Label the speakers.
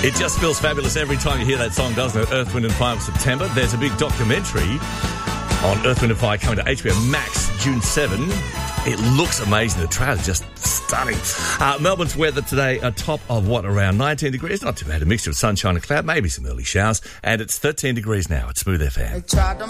Speaker 1: It just feels fabulous every time you hear that song, doesn't it? Earth, Wind and Fire September. There's a big documentary on Earth, Wind and Fire coming to HBO Max June 7. It looks amazing. The trailer's just stunning. Melbourne's weather today, a top of around 19 degrees. Not too bad. A mixture of sunshine and cloud, maybe some early showers. And it's 13 degrees now at Smooth FM.